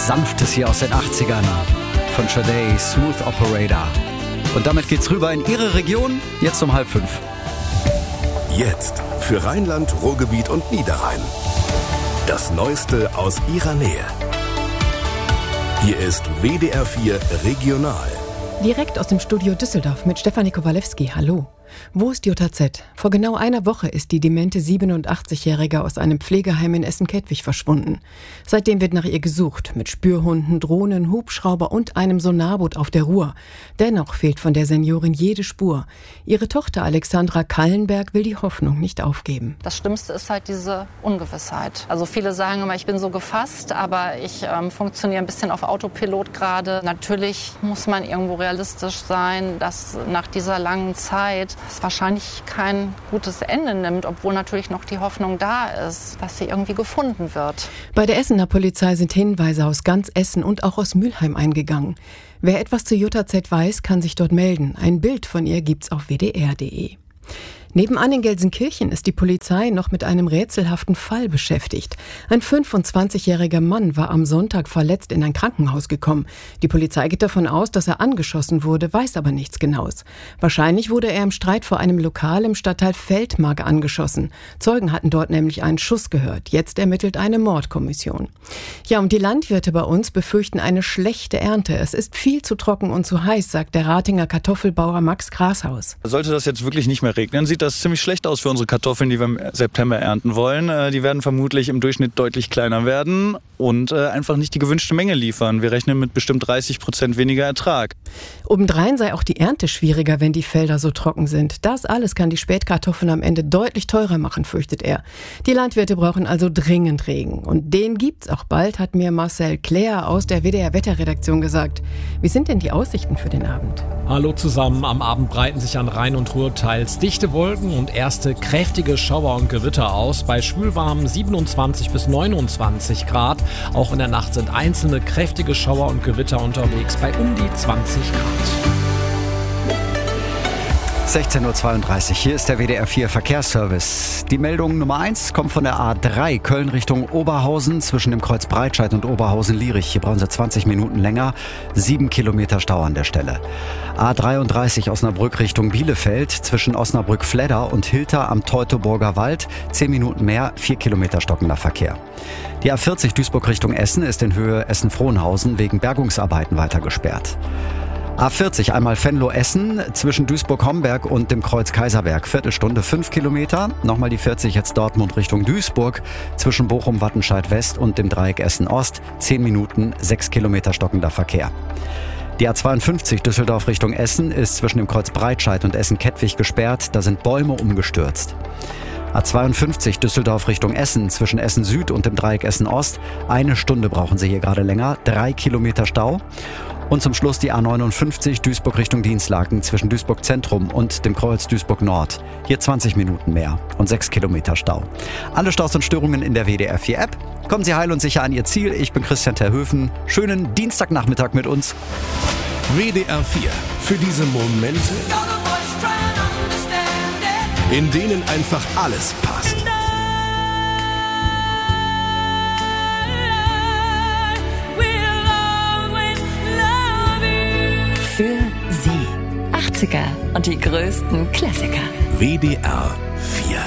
Sanftes hier aus den 80ern von Sade, Smooth Operator. Und damit geht's rüber in Ihre Region, jetzt um 4:30. Jetzt für Rheinland, Ruhrgebiet und Niederrhein. Das Neueste aus Ihrer Nähe. Hier ist WDR 4 Regional. Direkt aus dem Studio Düsseldorf mit Stefanie Kowalewski. Hallo. Wo ist Jutta Z? Vor genau einer Woche ist die demente 87-Jährige aus einem Pflegeheim in Essen-Kettwig verschwunden. Seitdem wird nach ihr gesucht, mit Spürhunden, Drohnen, Hubschrauber und einem Sonarboot auf der Ruhr. Dennoch fehlt von der Seniorin jede Spur. Ihre Tochter Alexandra Kallenberg will die Hoffnung nicht aufgeben. Das Schlimmste ist halt diese Ungewissheit. Also viele sagen immer, ich bin so gefasst, aber ich funktioniere ein bisschen auf Autopilot gerade. Natürlich muss man irgendwo realistisch sein, dass nach dieser langen Zeit es wahrscheinlich kein gutes Ende nimmt, obwohl natürlich noch die Hoffnung da ist, dass sie irgendwie gefunden wird. Bei der Essener Polizei sind Hinweise aus ganz Essen und auch aus Mülheim eingegangen. Wer etwas zu Jutta Z weiß, kann sich dort melden. Ein Bild von ihr gibt's auf wdr.de. Nebenan in Gelsenkirchen ist die Polizei noch mit einem rätselhaften Fall beschäftigt. Ein 25-jähriger Mann war am Sonntag verletzt in ein Krankenhaus gekommen. Die Polizei geht davon aus, dass er angeschossen wurde, weiß aber nichts Genaues. Wahrscheinlich wurde er im Streit vor einem Lokal im Stadtteil Feldmark angeschossen. Zeugen hatten dort nämlich einen Schuss gehört. Jetzt ermittelt eine Mordkommission. Ja, und die Landwirte bei uns befürchten eine schlechte Ernte. Es ist viel zu trocken und zu heiß, sagt der Ratinger Kartoffelbauer Max Grashaus. Sollte das jetzt wirklich nicht mehr regnen, sieht das ziemlich schlecht aus für unsere Kartoffeln, die wir im September ernten wollen. Die werden vermutlich im Durchschnitt deutlich kleiner werden und einfach nicht die gewünschte Menge liefern. Wir rechnen mit bestimmt 30% weniger Ertrag. Obendrein sei auch die Ernte schwieriger, wenn die Felder so trocken sind. Das alles kann die Spätkartoffeln am Ende deutlich teurer machen, fürchtet er. Die Landwirte brauchen also dringend Regen. Und den gibt's auch bald, hat mir Marcel Claire aus der WDR-Wetterredaktion gesagt. Wie sind denn die Aussichten für den Abend? Hallo zusammen. Am Abend breiten sich an Rhein und Ruhr teils dichte Wolken und erste kräftige Schauer und Gewitter aus. Bei schwülwarmen 27 bis 29 Grad. Auch in der Nacht sind einzelne kräftige Schauer und Gewitter unterwegs bei um die 20 Grad. 16:32 Uhr, hier ist der WDR 4 Verkehrsservice. Die Meldung Nummer 1 kommt von der A3 Köln Richtung Oberhausen zwischen dem Kreuz Breitscheid und Oberhausen-Lierich. Hier brauchen Sie 20 Minuten länger, 7 Kilometer Stau an der Stelle. A33 Osnabrück Richtung Bielefeld zwischen Osnabrück-Fledder und Hilter am Teutoburger Wald, 10 Minuten mehr, 4 Kilometer stockender Verkehr. Die A40 Duisburg Richtung Essen ist in Höhe Essen-Frohnhausen wegen Bergungsarbeiten weiter gesperrt. A40 einmal Venlo-Essen zwischen Duisburg-Homberg und dem Kreuz Kaiserberg. Viertelstunde 5 Kilometer. Nochmal die 40 jetzt Dortmund Richtung Duisburg zwischen Bochum-Wattenscheid-West und dem Dreieck Essen-Ost. 10 Minuten, 6 Kilometer stockender Verkehr. Die A52 Düsseldorf Richtung Essen ist zwischen dem Kreuz Breitscheid und Essen-Kettwig gesperrt. Da sind Bäume umgestürzt. A52 Düsseldorf Richtung Essen zwischen Essen Süd und dem Dreieck Essen Ost. 1 Stunde brauchen Sie hier gerade länger. 3 Kilometer Stau. Und zum Schluss die A59 Duisburg Richtung Dienstlaken zwischen Duisburg Zentrum und dem Kreuz Duisburg Nord. Hier 20 Minuten mehr und 6 Kilometer Stau. Alle Staus und Störungen in der WDR 4 App. Kommen Sie heil und sicher an Ihr Ziel. Ich bin Christian Terhöfen. Schönen Dienstagnachmittag mit uns. WDR 4 für diese Momente, in denen einfach alles passt. Für Sie. 80er und die größten Klassiker. WDR